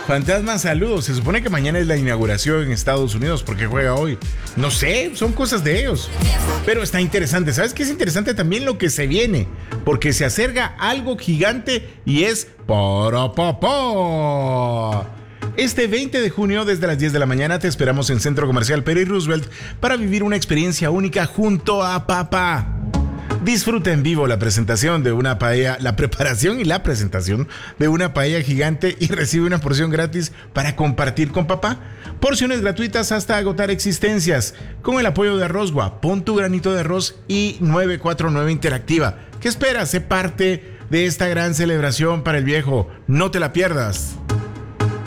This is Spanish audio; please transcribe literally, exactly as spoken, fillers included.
Fantasma, saludos. Se supone que mañana es la inauguración en Estados Unidos porque juega hoy. No sé, son cosas de ellos. Pero está interesante. ¿Sabes qué es interesante también lo que se viene? Porque se acerca algo gigante y es para papá. Este veinte de junio, desde las diez de la mañana, te esperamos en Centro Comercial Peri Roosevelt para vivir una experiencia única junto a papá. Disfruta en vivo la presentación de una paella, la preparación y la presentación de una paella gigante y recibe una porción gratis para compartir con papá. Porciones gratuitas hasta agotar existencias. Con el apoyo de Arrozgua, pon tu granito de arroz y nueve cuatro nueve Interactiva. ¿Qué esperas? Sé parte de esta gran celebración para el viejo. No te la pierdas.